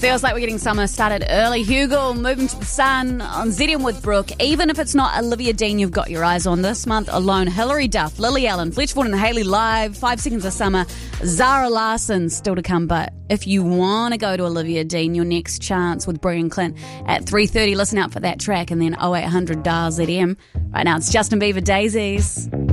Feels like we're getting summer started early. Hugo moving to the sun on ZM with Brooke. Even if it's not Olivia Dean you've got your eyes on this month alone, Hilary Duff, Lily Allen, Fletcher Ford and Hayley Live, 5 Seconds of Summer, Zara Larson still to come. But if you want to go to Olivia Dean, your next chance with Brie and Clint at 3:30. Listen out for that track and then 0800 dial ZM. Right now it's Justin Bieber, Daisies.